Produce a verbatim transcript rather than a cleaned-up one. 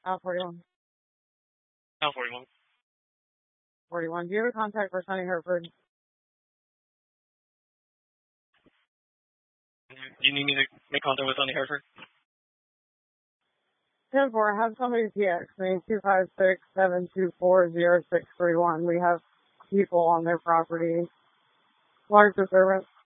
Uh, forty-one. Now forty-one. forty-one. Do you have a contact for Sunny Hereford? Do you need me to make contact with Sunny Hereford? ten four, have somebody T X me, two five six, seven two four, zero six three one. We have people on their property. Large disturbance.